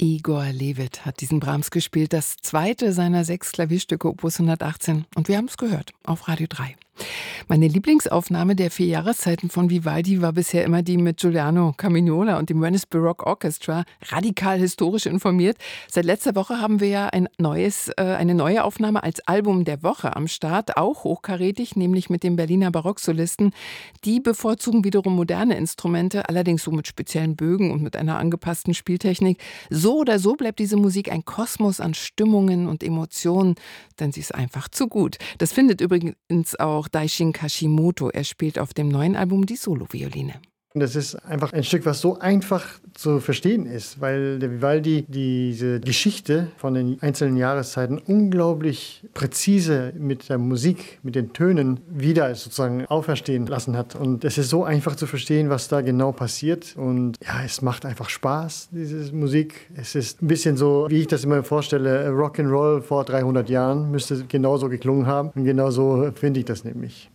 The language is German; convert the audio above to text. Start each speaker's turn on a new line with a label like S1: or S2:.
S1: Igor Levit hat diesen Brahms gespielt, das zweite seiner 6 Klavierstücke Opus 118. Und wir haben es gehört auf Radio 3. Meine Lieblingsaufnahme der 4 Jahreszeiten von Vivaldi war bisher immer die mit Giuliano Camignola und dem Venice Baroque Orchestra, radikal historisch informiert. Seit letzter Woche haben wir ja eine neue Aufnahme als Album der Woche am Start, auch hochkarätig, nämlich mit dem Berliner Barocksolisten. Die bevorzugen wiederum moderne Instrumente, allerdings so mit speziellen Bögen und mit einer angepassten Spieltechnik. So oder so bleibt diese Musik ein Kosmos an Stimmungen und Emotionen, denn sie ist einfach zu gut. Das findet übrigens auch Daishin Kashimoto. Er spielt auf dem neuen Album die Solovioline.
S2: Das ist einfach ein Stück, was so einfach zu verstehen ist, weil der Vivaldi diese Geschichte von den einzelnen Jahreszeiten unglaublich präzise mit der Musik, mit den Tönen wieder sozusagen auferstehen lassen hat. Und es ist so einfach zu verstehen, was da genau passiert. Und ja, es macht einfach Spaß, diese Musik. Es ist ein bisschen so, wie ich das immer vorstelle, Rock'n'Roll vor 300 Jahren müsste genauso geklungen haben. Und genauso finde ich das nämlich.